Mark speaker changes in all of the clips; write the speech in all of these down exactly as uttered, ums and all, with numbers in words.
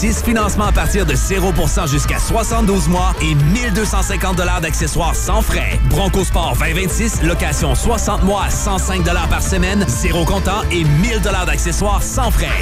Speaker 1: vingt-six, financement à partir de zéro pour cent jusqu'à soixante-douze mois et mille deux cent cinquante dollars d'accessoires sans frais. Bronco Sport vingt vingt-six, location soixante mois à cent cinq dollars par semaine, zéro comptant et mille dollars d'accessoires sans frais.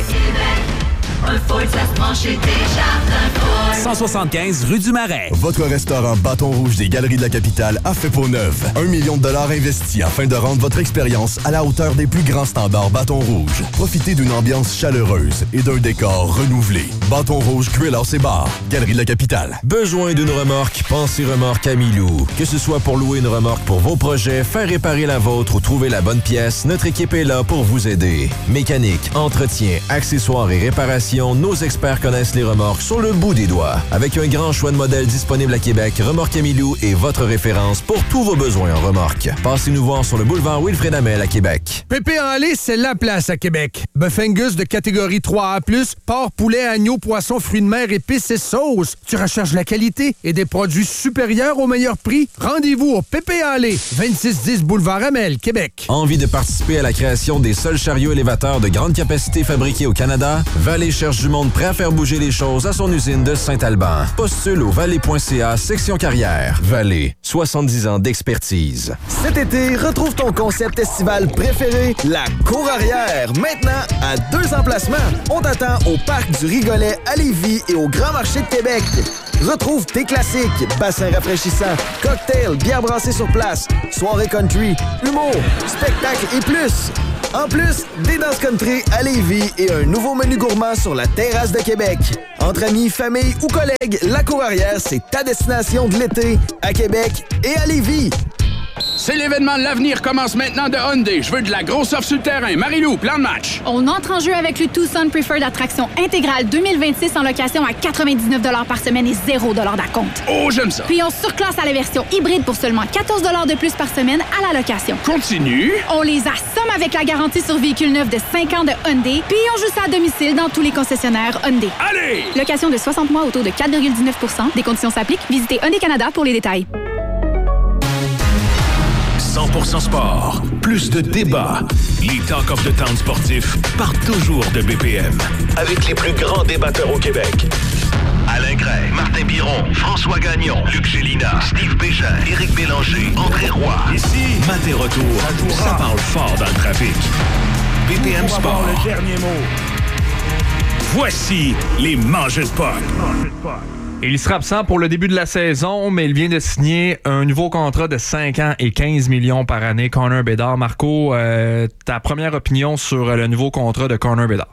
Speaker 2: Un Ford, ça se prend chez Desjardins Ford.
Speaker 1: cent soixante-quinze rue du Marais.
Speaker 3: Votre restaurant Bâton Rouge des Galeries de la Capitale a fait peau neuve. Un million de dollars investis afin de rendre votre expérience à la hauteur des plus grands standards Bâton Rouge. Profitez d'une ambiance chaleureuse et d'un décor renouvelé. Bâton Rouge Grill House et Bar, Galerie de la Capitale.
Speaker 4: Besoin d'une remorque? Pensez remorque Amilou. Que ce soit pour louer une remorque pour vos projets, faire réparer la vôtre ou trouver la bonne pièce, notre équipe est là pour vous aider. Mécanique, entretien, accessoires et réparations, nos experts connaissent les remorques sur le bout des doigts. Avec un grand choix de modèles disponibles à Québec, Remorque Amilou est votre référence pour tous vos besoins en remorque. Passez nous voir sur le boulevard Wilfrid Hamel à Québec.
Speaker 5: Pépé en lait, c'est la place à Québec. Bœuf Angus de catégorie trois A plus, porc, poulet, agneau, poisson, fruits de mer, épices et sauces. Tu recherches la qualité et des produits supérieurs au meilleur prix? Rendez-vous au Pépé en lait, vingt-six dix boulevard Hamel, Québec.
Speaker 4: Envie de participer à la création des seuls chariots élévateurs de grande capacité fabriqués au Canada? Vallée cherche du monde prêt à faire bouger les choses à son usine de Saint-Alban. Postule au vallée point c a section carrière. Vallée, soixante-dix ans d'expertise.
Speaker 6: Cet été, retrouve ton concept estival préféré, la Cour Arrière. Maintenant, à deux emplacements. On t'attend au Parc du Rigolet à Lévis et au Grand Marché de Québec. Retrouve tes classiques, bassins rafraîchissants, cocktails, bières brassées sur place, soirée country, humour, spectacles et plus. En plus, des danses country à Lévis et un nouveau menu gourmand sur la terrasse de Québec. Entre amis, famille ou collègues, la Cour Arrière, c'est ta destination de l'été à Québec et à Lévis.
Speaker 7: C'est l'événement de l'avenir commence maintenant de Hyundai. Je veux de la grosse offre sur le terrain. Marie-Lou, plan de match.
Speaker 8: On entre en jeu avec le Tucson Preferred Attraction intégrale deux mille vingt-six en location à quatre-vingt-dix-neuf dollars par semaine et zéro dollars d'acompte.
Speaker 7: Oh, j'aime ça.
Speaker 8: Puis on surclasse à la version hybride pour seulement quatorze dollars de plus par semaine à la location.
Speaker 7: Continue.
Speaker 8: On les assomme avec la garantie sur véhicule neuf de cinq ans de Hyundai. Puis on joue ça à domicile dans tous les concessionnaires Hyundai.
Speaker 7: Allez!
Speaker 8: Location de soixante mois au taux de quatre virgule dix-neuf pour cent. Des conditions s'appliquent. Visitez Hyundai Canada pour les détails.
Speaker 9: cent pour cent sport, plus de débats. Les Talk of the Town sportifs partent toujours de B P M. Avec les plus grands débatteurs au Québec. Alain Gray, Martin Biron, François Gagnon, Luc Gélina, Steve Bégin, Éric Bélanger, André Roy. Ici, Maté Retour, ça parle fort dans le trafic. B P M Sport. Le dernier mot. Voici les mangeurs de puck.
Speaker 10: Il sera absent pour le début de la saison, mais il vient de signer un nouveau contrat de cinq ans et quinze millions par année. Connor Bedard. Marco, euh, ta première opinion sur le nouveau contrat de Connor Bedard?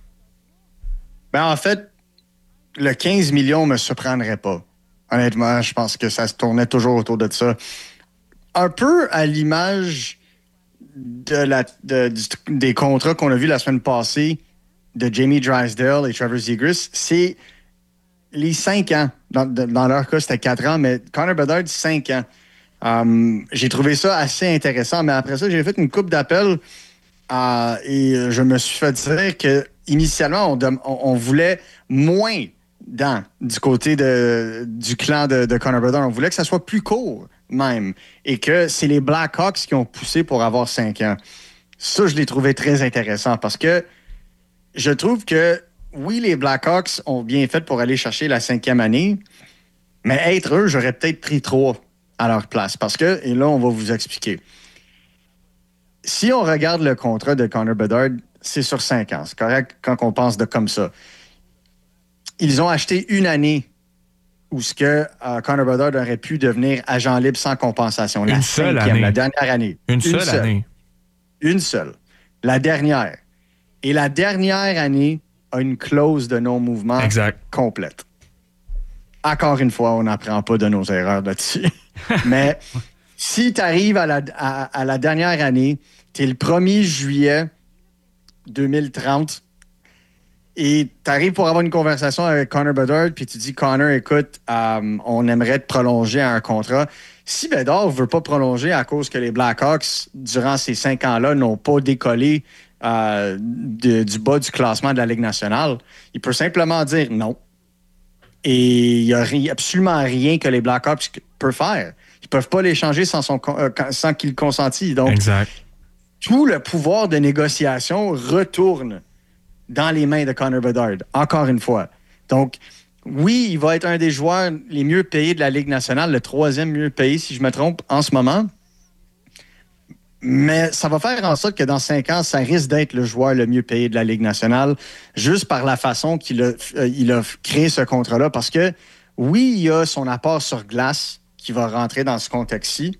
Speaker 11: Ben, en fait, le quinze millions me surprendrait pas. Honnêtement, je pense que ça se tournait toujours autour de ça. Un peu à l'image de la, de, du, des contrats qu'on a vus la semaine passée de Jamie Drysdale et Trevor Zegras, c'est les cinq ans. Dans, dans leur cas, c'était quatre ans, mais Connor Bedard, cinq ans. Um, j'ai trouvé ça assez intéressant, mais après ça, j'ai fait une coupe d'appels euh, et je me suis fait dire que initialement, on, on, on voulait moins dans du côté de, du clan de, de Connor Bedard. On voulait que ça soit plus court, même, et que c'est les Blackhawks qui ont poussé pour avoir cinq ans. Ça, je l'ai trouvé très intéressant parce que je trouve que oui, les Blackhawks ont bien fait pour aller chercher la cinquième année, mais être eux, j'aurais peut-être pris trois à leur place. Parce que, et là, on va vous expliquer. Si on regarde le contrat de Connor Bedard, c'est sur cinq ans. C'est correct quand on pense de comme ça. Ils ont acheté une année où ce que euh, Connor Bedard aurait pu devenir agent libre sans compensation. La
Speaker 10: une seule
Speaker 11: cinquième,
Speaker 10: année.
Speaker 11: la dernière année.
Speaker 10: Une, une seule, seule année.
Speaker 11: Une seule. La dernière. Et la dernière année a une clause de non-mouvement
Speaker 10: exact.
Speaker 11: Complète. Encore une fois, on n'apprend pas de nos erreurs là-dessus. Mais si tu arrives à la, à, à la dernière année, tu es le premier juillet deux mille trente et tu arrives pour avoir une conversation avec Connor Bedard, puis tu dis, Connor, écoute, euh, on aimerait te prolonger à un contrat. Si Bedard ne veut pas prolonger à cause que les Blackhawks, durant ces cinq ans-là, n'ont pas décollé Euh, de, du bas du classement de la Ligue nationale, il peut simplement dire non. Et il n'y a ri- absolument rien que les Blackhawks peuvent faire. Ils ne peuvent pas l'échanger sans, son, euh, sans qu'il consentisse. Donc,
Speaker 10: exact.
Speaker 11: Tout le pouvoir de négociation retourne dans les mains de Connor Bedard, encore une fois. Donc, oui, il va être un des joueurs les mieux payés de la Ligue nationale, le troisième mieux payé, si je me trompe, en ce moment. Mais ça va faire en sorte que dans cinq ans, ça risque d'être le joueur le mieux payé de la Ligue nationale, juste par la façon qu'il a, euh, il a créé ce contrat-là. Parce que, oui, il y a son apport sur glace qui va rentrer dans ce contexte-ci,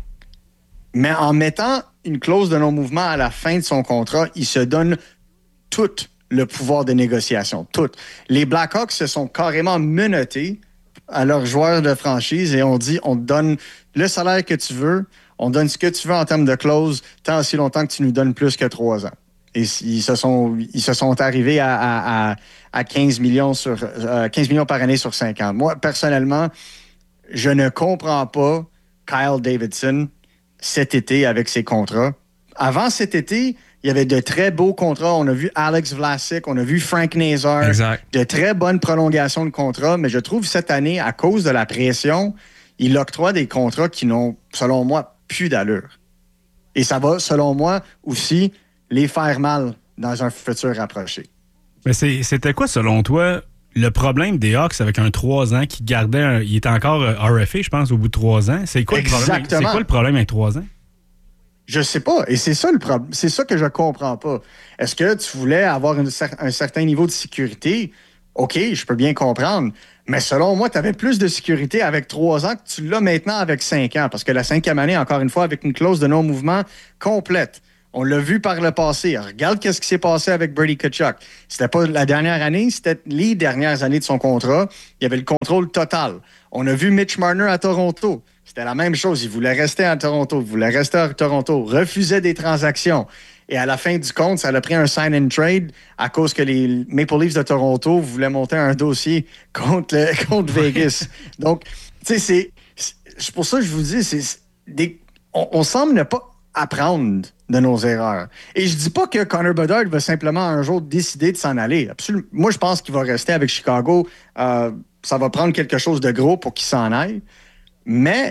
Speaker 11: mais en mettant une clause de non-mouvement à la fin de son contrat, il se donne tout le pouvoir de négociation. Tout. Les Blackhawks se sont carrément menottés à leurs joueurs de franchise et on dit, on te donne le salaire que tu veux, on donne ce que tu veux en termes de clause, tant aussi longtemps que tu nous donnes plus que trois ans. Et ils se sont, ils se sont arrivés à, à, à quinze millions sur, euh, quinze millions par année sur cinq ans. Moi, personnellement, je ne comprends pas Kyle Davidson cet été avec ses contrats. Avant cet été, il y avait de très beaux contrats. On a vu Alex Vlasic, on a vu Frank Nazar.
Speaker 10: Exact.
Speaker 11: De très bonnes prolongations de contrats. Mais je trouve cette année, à cause de la pression, il octroie des contrats qui n'ont, selon moi, plus d'allure. Et ça va, selon moi, aussi les faire mal dans un futur rapproché.
Speaker 12: Mais c'est, c'était quoi, selon toi, le problème des Hawks avec un trois ans qui gardait... Un, il était encore R F A, je pense, au bout de trois ans. C'est quoi, le problème, c'est quoi le problème avec trois ans?
Speaker 11: Je sais pas. Et c'est ça le problème. C'est ça que je comprends pas. Est-ce que tu voulais avoir une, un certain niveau de sécurité? OK, je peux bien comprendre. Mais selon moi, tu avais plus de sécurité avec trois ans que tu l'as maintenant avec cinq ans. Parce que la cinquième année, encore une fois, avec une clause de non-mouvement complète. On l'a vu par le passé. Regarde qu'est-ce qui s'est passé avec Brady Tkachuk. C'était pas la dernière année, c'était les dernières années de son contrat. Il y avait le contrôle total. On a vu Mitch Marner à Toronto. C'était la même chose. Il voulait rester à Toronto. Il voulait rester à Toronto. Refusait des transactions. Et à la fin du compte, ça a pris un sign and trade à cause que les Maple Leafs de Toronto voulaient monter un dossier contre, le, contre Vegas. Donc, tu sais, c'est, c'est pour ça que je vous dis, c'est des, on, on semble ne pas apprendre de nos erreurs. Et je dis pas que Connor Bedard va simplement un jour décider de s'en aller. Absolument. Moi, je pense qu'il va rester avec Chicago. Euh, ça va prendre quelque chose de gros pour qu'il s'en aille. Mais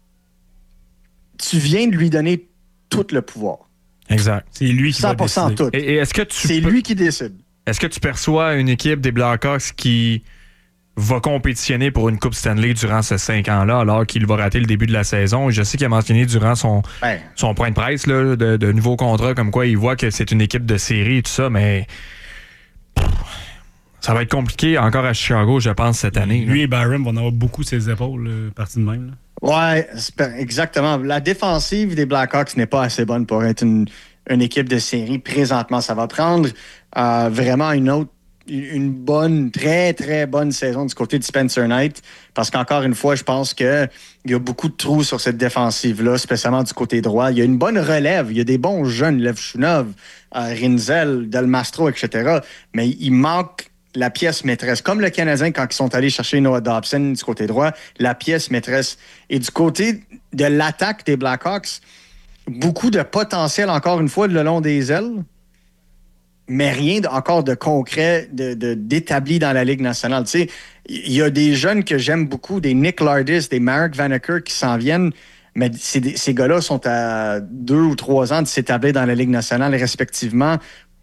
Speaker 11: tu viens de lui donner tout le pouvoir.
Speaker 10: Exact.
Speaker 12: C'est lui qui
Speaker 11: cent pour cent
Speaker 12: va décider.
Speaker 11: tout.
Speaker 10: Et, et est-ce que tu
Speaker 11: C'est
Speaker 10: peux...
Speaker 11: lui qui décide.
Speaker 10: Est-ce que tu perçois une équipe des Blackhawks qui va compétitionner pour une Coupe Stanley durant ces cinq ans-là, alors qu'il va rater le début de la saison? Je sais qu'il a mentionné durant son,
Speaker 11: ouais.
Speaker 10: son point de presse là, de, de nouveaux contrats, comme quoi il voit que c'est une équipe de série et tout ça, mais pff, ça va être compliqué encore à Chicago, je pense, cette année.
Speaker 12: Lui
Speaker 10: là.
Speaker 12: et Byron vont avoir beaucoup ses épaules, euh, partie de même. Là.
Speaker 11: Ouais, exactement. La défensive des Blackhawks n'est pas assez bonne pour être une, une équipe de série présentement. Ça va prendre euh, vraiment une autre, une bonne, très, très bonne saison du côté de Spencer Knight. Parce qu'encore une fois, je pense qu'il y a beaucoup de trous sur cette défensive-là, spécialement du côté droit. Il y a une bonne relève. Il y a des bons jeunes, Levchunov, euh, Rinzel, Del Mastro, et cetera. Mais il manque la pièce maîtresse. Comme le Canadien, quand ils sont allés chercher Noah Dobson du côté droit, la pièce maîtresse. Et du côté de l'attaque des Blackhawks, beaucoup de potentiel, encore une fois, le long des ailes, mais rien de, encore de concret, de, de, d'établi dans la Ligue nationale. Tu sais, il y a des jeunes que j'aime beaucoup, des Nick Lardis, des Marek Vanacker qui s'en viennent, mais c'est, ces gars-là sont à deux ou trois ans de s'établir dans la Ligue nationale respectivement,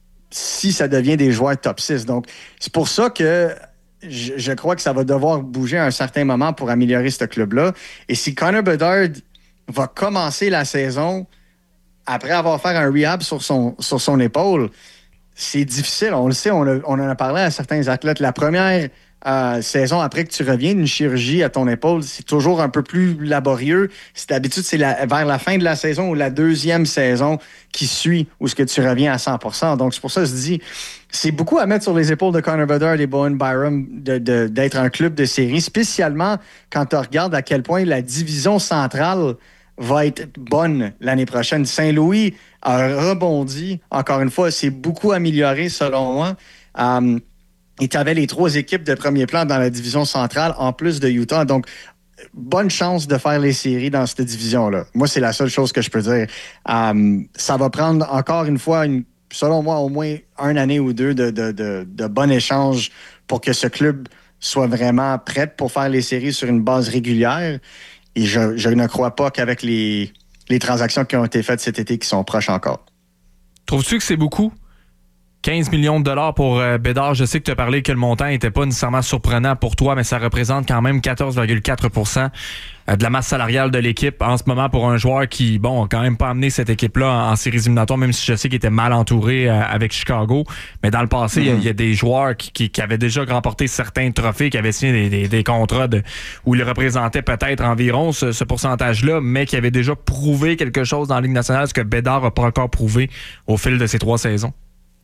Speaker 11: si ça devient des joueurs top six. Donc, c'est pour ça que je, je crois que ça va devoir bouger à un certain moment pour améliorer ce club-là. Et si Connor Bedard va commencer la saison après avoir fait un rehab sur son, sur son épaule, c'est difficile. On le sait, on, a, on en a parlé à certains athlètes. La première euh, saison après que tu reviens d'une chirurgie à ton épaule, c'est toujours un peu plus laborieux. C'est, d'habitude, c'est la, vers la fin de la saison ou la deuxième saison qui suit où ce que tu reviens à cent pour cent. Donc, c'est pour ça que je dis, c'est beaucoup à mettre sur les épaules de Connor Bedard et Bowen Byram de, de, d'être un club de série, spécialement quand tu regardes à quel point la division centrale va être bonne l'année prochaine. Saint-Louis a rebondi. Encore une fois, c'est beaucoup amélioré selon moi. Um, et tu avais les trois équipes de premier plan dans la division centrale en plus de Utah. Donc, bonne chance de faire les séries dans cette division-là. Moi, c'est la seule chose que je peux dire. Um, ça va prendre encore une fois, une, selon moi, au moins une année ou deux de, de, de, de bon échange pour que ce club soit vraiment prêt pour faire les séries sur une base régulière. Et je, je ne crois pas qu'avec les, les transactions qui ont été faites cet été qui sont proches encore.
Speaker 10: Trouves-tu que c'est beaucoup? quinze millions de dollars pour euh, Bédard. Je sais que tu as parlé que le montant n'était pas nécessairement surprenant pour toi, mais ça représente quand même quatorze virgule quatre pour cent de la masse salariale de l'équipe en ce moment pour un joueur qui, bon, a quand même pas amené cette équipe-là en, en séries éliminatoires, même si je sais qu'il était mal entouré euh, avec Chicago. Mais dans le passé, il mm-hmm. y, y a des joueurs qui, qui, qui avaient déjà remporté certains trophées, qui avaient signé des, des, des contrats de, où ils représentaient peut-être environ ce, ce pourcentage-là, mais qui avaient déjà prouvé quelque chose dans la Ligue nationale, ce que Bédard n'a pas encore prouvé au fil de ces trois saisons.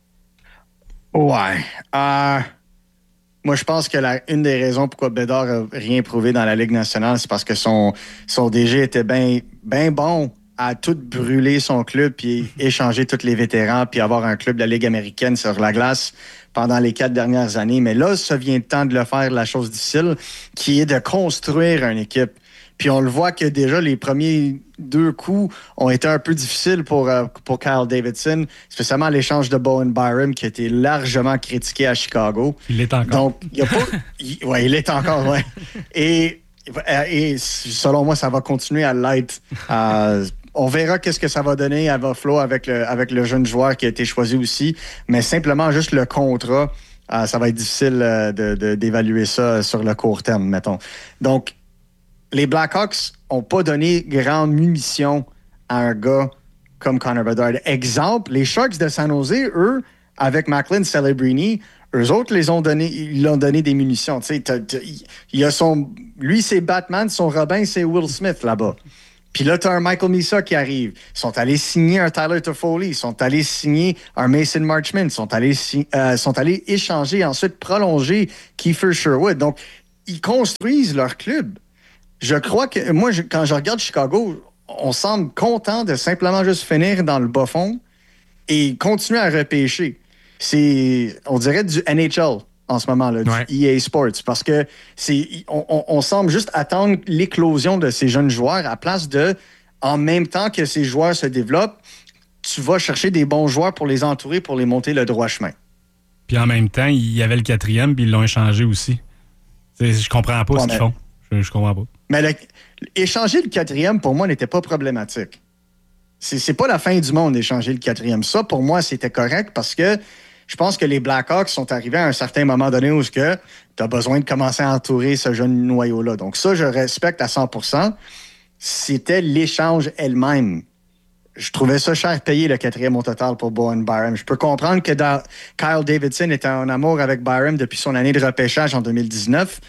Speaker 11: Ouais. Euh, moi, je pense que la, une des raisons pourquoi Bédard n'a rien prouvé dans la Ligue nationale, c'est parce que son, son D G était bien ben bon à tout brûler son club puis échanger tous les vétérans puis avoir un club de la Ligue américaine sur la glace pendant les quatre dernières années. Mais là, ça vient le temps de le faire, la chose difficile, qui est de construire une équipe. Puis on le voit que déjà, les premiers deux coups ont été un peu difficiles pour, euh, pour Kyle Davidson, spécialement l'échange de Bowen Byram qui a été largement critiqué à Chicago.
Speaker 12: Il l'est encore.
Speaker 11: Donc, il y a pas... il, ouais, il l'est encore, ouais. Et, et selon moi, ça va continuer à l'être. Euh, on verra qu'est-ce que ça va donner à Buffalo avec le, avec le jeune joueur qui a été choisi aussi. Mais simplement, juste le contrat, euh, ça va être difficile euh, de, de, d'évaluer ça sur le court terme, mettons. Donc, les Blackhawks n'ont pas donné grande munition à un gars comme Connor Bedard. Exemple, les Sharks de San Jose, eux, avec Macklin Celebrini, eux autres, les ont donné, ils ont donné des munitions. T'sais, t'as, t'as, il y a son, lui, c'est Batman, son Robin, c'est Will Smith là-bas. Puis là, tu as un Michael Misa qui arrive. Ils sont allés signer un Tyler Toffoli. Ils sont allés signer un Mason Marchment. Ils sont allés, euh, sont allés échanger, ensuite prolonger Kiefer Sherwood. Donc, ils construisent leur club. Je crois que, moi, je, quand je regarde Chicago, on semble content de simplement juste finir dans le bas fond et continuer à repêcher. C'est, on dirait, du N H L en ce moment, là, ouais. du E A Sports, parce que c'est, on, on, on semble juste attendre l'éclosion de ces jeunes joueurs à place de, en même temps que ces joueurs se développent, tu vas chercher des bons joueurs pour les entourer, pour les monter le droit chemin.
Speaker 12: Puis en même temps, il y avait le quatrième, puis ils l'ont échangé aussi. C'est, je comprends pas ouais, ce qu'ils font. Je, je comprends pas.
Speaker 11: Mais le, échanger le quatrième, pour moi, n'était pas problématique. C'est, c'est pas la fin du monde d'échanger le quatrième. Ça, pour moi, c'était correct parce que je pense que les Blackhawks sont arrivés à un certain moment donné où tu as besoin de commencer à entourer ce jeune noyau-là. Donc ça, je respecte à cent pour cent. C'était l'échange elle-même. Je trouvais ça cher payé, le quatrième au total pour Bowen Byram. Je peux comprendre que dans, Kyle Davidson était en amour avec Byram depuis son année de repêchage en deux mille dix-neuf.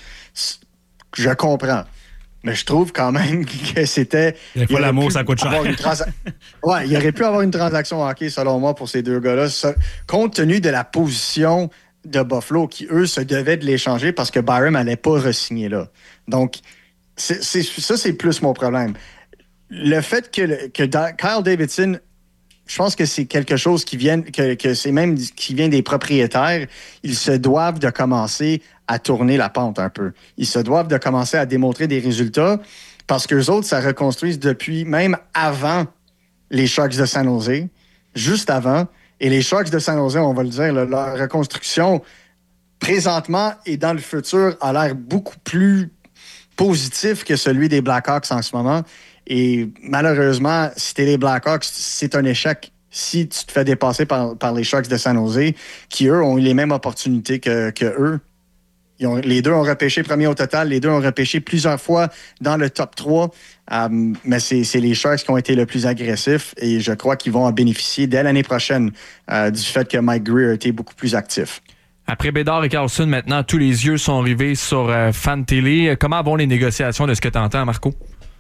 Speaker 11: Je comprends. Mais je trouve quand même que c'était...
Speaker 12: Des fois, l'amour, ça coûte cher.
Speaker 11: Transa... ouais, il aurait pu avoir une transaction hockey, selon moi, pour ces deux gars-là, ça, compte tenu de la position de Buffalo, qui, eux, se devaient de l'échanger parce que Byram n'allait pas re-signer là. Donc, c'est, c'est, ça, c'est plus mon problème. Le fait que, que Kyle Davidson, je pense que c'est quelque chose qui vient, que, que c'est même qui vient des propriétaires. Ils se doivent de commencer à tourner la pente un peu. Ils se doivent de commencer à démontrer des résultats parce qu'eux autres, ça reconstruisent depuis même avant les Sharks de San Jose, juste avant. Et les Sharks de San Jose, on va le dire, là, leur reconstruction présentement et dans le futur a l'air beaucoup plus positif que celui des Blackhawks en ce moment. Et malheureusement, si t'es les Blackhawks, c'est un échec si tu te fais dépasser par, par les Sharks de San Jose, qui, eux, ont eu les mêmes opportunités que, que eux. Ils ont, les deux ont repêché premier au total. Les deux ont repêché plusieurs fois dans le top trois. Um, mais c'est, c'est les Sharks qui ont été le plus agressifs et je crois qu'ils vont en bénéficier dès l'année prochaine uh, du fait que Mike Greer a été beaucoup plus actif.
Speaker 10: Après Bédard et Carlson, maintenant, tous les yeux sont rivés sur euh, Fantilli. Comment vont les négociations de ce que tu entends, Marco?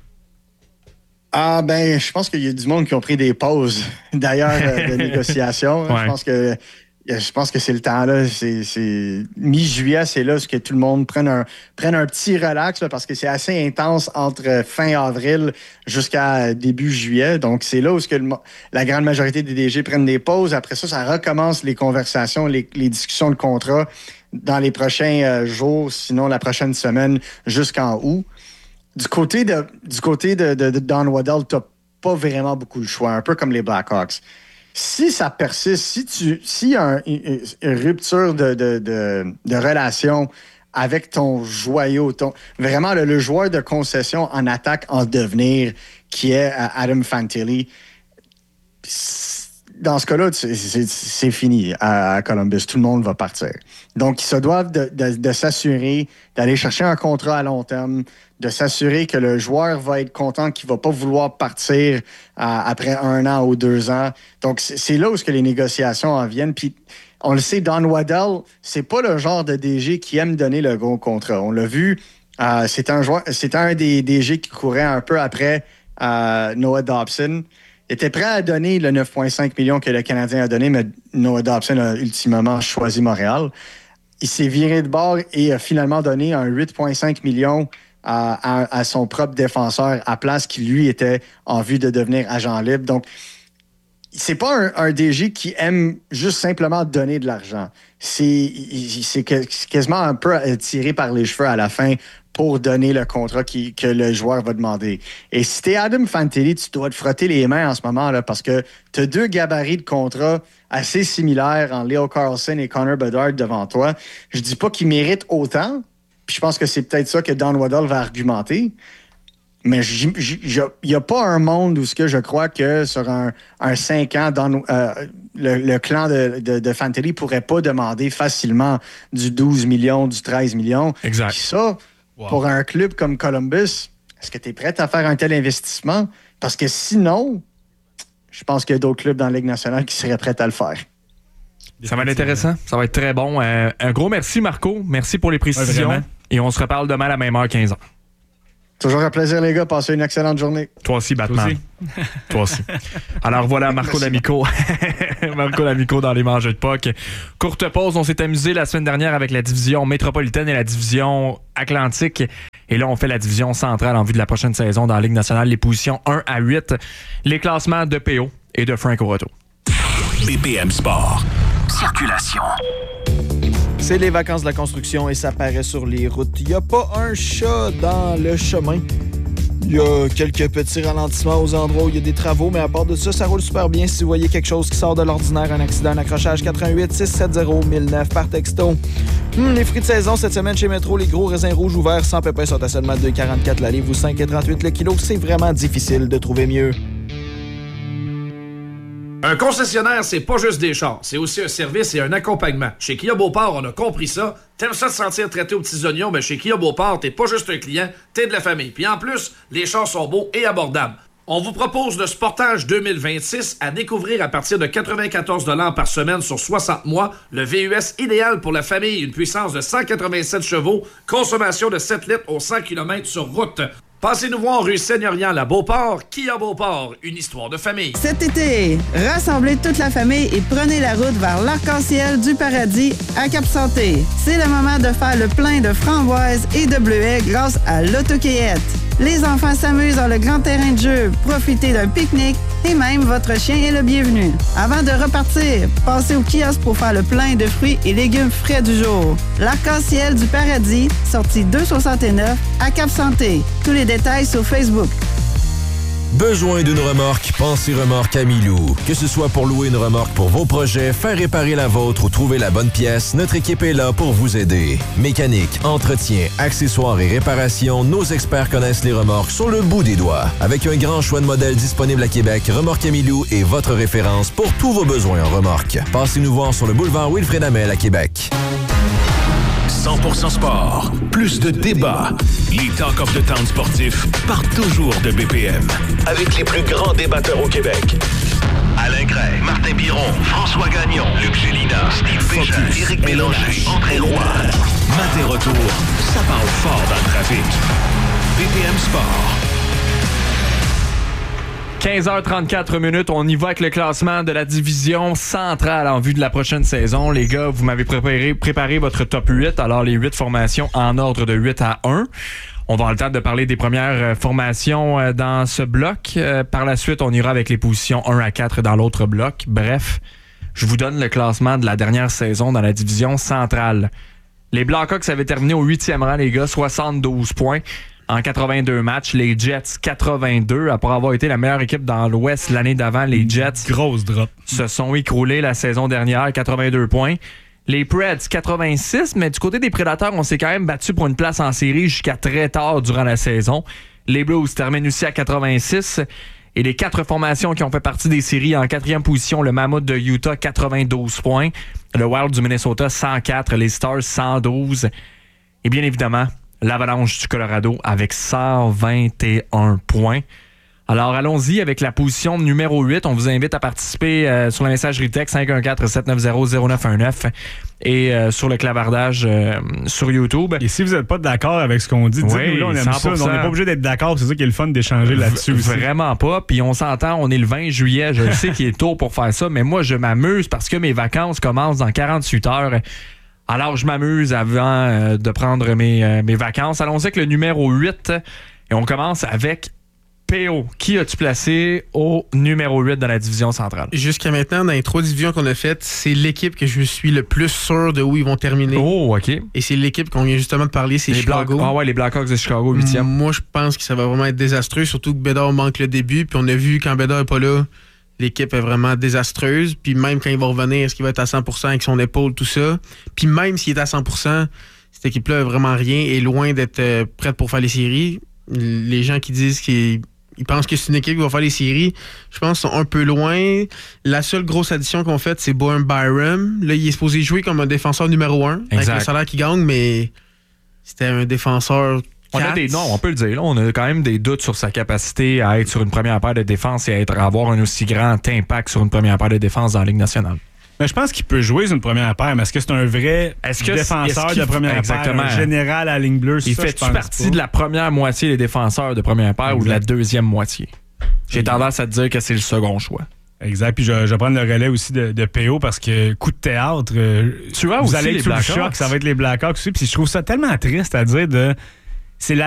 Speaker 11: Ah ben, je pense qu'il y a du monde qui ont pris des pauses, d'ailleurs, euh, de négociations. Ouais. Je pense que je pense que c'est le temps là. C'est, c'est mi-juillet, c'est là ce que tout le monde prenne un prenne un petit relax là, parce que c'est assez intense entre fin avril jusqu'à début juillet. Donc c'est là où ce que le, la grande majorité des D G prennent des pauses. Après ça, ça recommence les conversations, les, les discussions de contrat dans les prochains euh, jours, sinon la prochaine semaine jusqu'en août. Du côté de, du côté de, de, de Don Waddell, tu n'as pas vraiment beaucoup le choix, un peu comme les Blackhawks. Si ça persiste, si tu s'il y a un, une, une rupture de, de, de, de relation avec ton joyau, ton, vraiment le, le joueur de concession en attaque en devenir qui est Adam Fantilli, dans ce cas-là, c'est, c'est, c'est fini à, à Columbus. Tout le monde va partir. Donc, ils se doivent de, de, de s'assurer d'aller chercher un contrat à long terme, de s'assurer que le joueur va être content, qu'il ne va pas vouloir partir euh, après un an ou deux ans. Donc, c'est, c'est là où que les négociations en viennent. Puis, on le sait, Don Waddell, c'est pas le genre de D G qui aime donner le gros contrat. On l'a vu, euh, c'est un joueur, c'est un des D G qui courait un peu après euh, Noah Dobson. Il était prêt à donner le neuf virgule cinq millions que le Canadien a donné, mais Noah Dobson a ultimement choisi Montréal. Il s'est viré de bord et a finalement donné un huit virgule cinq millions à, à, à son propre défenseur à place qui, lui, était en vue de devenir agent libre. Donc, c'est pas un, un D G qui aime juste simplement donner de l'argent. C'est, c'est quasiment un peu tiré par les cheveux à la fin pour donner le contrat qui, que le joueur va demander. Et si t'es Adam Fantilli, tu dois te frotter les mains en ce moment là parce que t'as deux gabarits de contrat assez similaires en Leo Carlson et Connor Bedard devant toi. Je dis pas qu'ils méritent autant, puis je pense que c'est peut-être ça que Don Waddell va argumenter. Mais il n'y a pas un monde où ce que je crois que sur un, un cinq ans, dans, euh, le, le clan de, de, de Fantilli ne pourrait pas demander facilement du douze millions, du treize millions.
Speaker 10: Exact.
Speaker 11: Puis ça, wow. Pour un club comme Columbus, est-ce que tu es prêt à faire un tel investissement? Parce que sinon, je pense qu'il y a d'autres clubs dans la Ligue nationale qui seraient prêts à le faire.
Speaker 10: Ça va être intéressant. Ça va être très bon. Euh, un gros merci, Marco. Merci pour les précisions. Ouais, et on se reparle demain à la même heure, quinze heures.
Speaker 11: Toujours un plaisir, les gars. Passez une excellente journée.
Speaker 10: Toi aussi, Batman. Toi aussi. Toi aussi. Alors voilà, Marco D'Amico. Marco D'Amico dans les mangeux de puck. Courte pause. On s'est amusé la semaine dernière avec la division métropolitaine et la division atlantique. Et là, on fait la division centrale en vue de la prochaine saison dans la Ligue nationale. Les positions un à huit. Les classements de P O et de Frank au retour.
Speaker 9: B P M Sport. Circulation.
Speaker 6: C'est les vacances de la construction et ça paraît sur les routes. Il n'y a pas un chat dans le chemin. Il y a quelques petits ralentissements aux endroits où il y a des travaux, mais à part de ça, ça roule super bien. Si vous voyez quelque chose qui sort de l'ordinaire, un accident, un accrochage, quatre un huit, six sept zéro, mille neuf par texto. Hum, les fruits de saison cette semaine chez Métro, les gros raisins rouges ouverts sans pépins sont à seulement deux virgule quarante-quatre la livre ou cinq virgule trente-huit le kilo. C'est vraiment difficile de trouver mieux.
Speaker 13: Un concessionnaire, c'est pas juste des chars, c'est aussi un service et un accompagnement. Chez Kia Beauport, on a compris ça. T'aimes ça te sentir traité aux petits oignons? Ben chez Kia Beauport, t'es pas juste un client, t'es de la famille. Puis en plus, les chars sont beaux et abordables. On vous propose le Sportage deux mille vingt-six à découvrir à partir de quatre-vingt-quatorze dollars par semaine sur soixante mois. Le V U S idéal pour la famille, une puissance de cent quatre-vingt-sept chevaux, consommation de sept litres au cent kilomètres sur route. Passez nous voir rue Seigneurial à Beauport. Kia Beauport, une histoire de famille.
Speaker 14: Cet été, rassemblez toute la famille et prenez la route vers l'arc-en-ciel du paradis à Cap-Santé. C'est le moment de faire le plein de framboises et de bleuets grâce à l'autocueillette. Les enfants s'amusent dans le grand terrain de jeu, profitez d'un pique-nique et même votre chien est le bienvenu. Avant de repartir, passez au kiosque pour faire le plein de fruits et légumes frais du jour. L'arc-en-ciel du paradis, sortie deux soixante-neuf à Cap-Santé. Tous les détails sur Facebook.
Speaker 4: Besoin d'une remorque? Pensez Remorque Amilou. Que ce soit pour louer une remorque pour vos projets, faire réparer la vôtre ou trouver la bonne pièce, notre équipe est là pour vous aider. Mécanique, entretien, accessoires et réparation, nos experts connaissent les remorques sur le bout des doigts. Avec un grand choix de modèles disponibles à Québec, Remorque Amilou est votre référence pour tous vos besoins en remorque. Passez nous voir sur le boulevard Wilfrid Hamel à Québec.
Speaker 9: cent pour cent sport, plus de débats. Les Talk of the Town sportifs partent toujours de B P M. Avec les plus grands débatteurs au Québec. Alain Gray, Martin Biron, François Gagnon, Luc Gélina, Steve Bégin, Éric Mélanger, André Roy. Matin retour, ça parle fort dans le trafic. B P M Sport.
Speaker 10: quinze heures trente-quatre minutes, on y va avec le classement de la division centrale en vue de la prochaine saison. Les gars, vous m'avez préparé, préparé votre top huit, alors les huit formations en ordre de huit à un. On va avoir le temps de parler des premières formations dans ce bloc. Par la suite, on ira avec les positions un à quatre dans l'autre bloc. Bref, je vous donne le classement de la dernière saison dans la division centrale. Les Blackhawks avaient terminé au huitième rang, les gars, soixante-douze points. En quatre-vingt-deux matchs, les Jets quatre-vingt-deux. Après avoir été la meilleure équipe dans l'Ouest l'année d'avant, les Jets
Speaker 12: grosse drop.
Speaker 10: se sont écroulés la saison dernière, quatre-vingt-deux points. Les Preds, quatre-vingt-six, mais du côté des Prédateurs, on s'est quand même battu pour une place en série jusqu'à très tard durant la saison. Les Blues terminent aussi à quatre-vingt-six. Et les quatre formations qui ont fait partie des séries, en quatrième position, le Mammoth de Utah, quatre-vingt-douze points. Le Wild du Minnesota, cent quatre. Les Stars, cent douze. Et bien évidemment, l'Avalanche du Colorado avec cent vingt et un points. Alors, allons-y avec la position numéro huit. On vous invite à participer euh, sur la messagerie texte cinq un quatre, sept neuf zéro, zéro neuf un neuf et euh, sur le clavardage euh, sur YouTube.
Speaker 12: Et si vous n'êtes pas d'accord avec ce qu'on dit, dites-nous, là, on aime ça. On n'est pas obligé d'être d'accord. C'est ça qui est le fun d'échanger là-dessus aussi.
Speaker 10: Vraiment pas. Puis on s'entend, on est le vingt juillet. Je sais qu'il est tôt pour faire ça, mais moi, je m'amuse parce que mes vacances commencent dans quarante-huit heures. Alors, je m'amuse avant euh, de prendre mes, euh, mes vacances. Allons-y avec le numéro huit. Et on commence avec P O. Qui as-tu placé au numéro huit dans la division centrale?
Speaker 15: Jusqu'à maintenant, dans les trois divisions qu'on a faites, c'est l'équipe que je suis le plus sûr de où ils vont terminer.
Speaker 10: Oh, OK.
Speaker 15: Et c'est l'équipe qu'on vient justement de parler, c'est
Speaker 10: les
Speaker 15: Chicago.
Speaker 10: Black... Ah ouais, les Blackhawks de Chicago, huitième.
Speaker 15: Moi, je pense que ça va vraiment être désastreux, surtout que Bédard manque le début. Puis on a vu quand Bédard n'est pas là, l'équipe est vraiment désastreuse. Puis même quand il va revenir, est-ce qu'il va être à cent pour cent avec son épaule, tout ça? Puis même s'il est à cent pour cent, cette équipe-là n'a vraiment rien et est loin d'être euh, prête pour faire les séries. Les gens qui disent qu'ils ils pensent que c'est une équipe qui va faire les séries, je pense qu'ils sont un peu loin. La seule grosse addition qu'on fait, c'est Bowen Byram. Là, il est supposé jouer comme un défenseur numéro un, avec le salaire qu'il gagne, mais c'était un défenseur...
Speaker 10: On a des, non, on peut le dire. Là, on a quand même des doutes sur sa capacité à être sur une première paire de défense et à, être, à avoir un aussi grand impact sur une première paire de défense dans la Ligue nationale.
Speaker 12: Mais je pense qu'il peut jouer sur une première paire, mais est-ce que c'est un vrai est-ce que défenseur est-ce de première exactement. paire, un général à la ligne bleue?
Speaker 10: Il fait-tu partie pas. de la première moitié des défenseurs de première paire exact. ou de la deuxième moitié? J'ai exact. tendance à te dire que c'est le second choix.
Speaker 12: Exact. Puis je, je vais prendre le relais aussi de, de P O parce que coup de théâtre, tu vois, vous allez être sous le choc, ça va être les Blackhawks aussi. Puis je trouve ça tellement triste à dire de... C'est la